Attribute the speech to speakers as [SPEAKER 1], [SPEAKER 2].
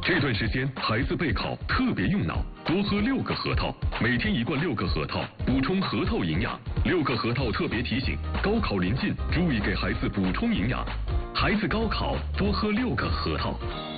[SPEAKER 1] 这段时间孩子备考特别用脑，多喝6个核桃，每天1罐6个核桃，补充核桃营养。6个核桃特别提醒：高考临近，注意给孩子补充营养。孩子高考多喝6个核桃。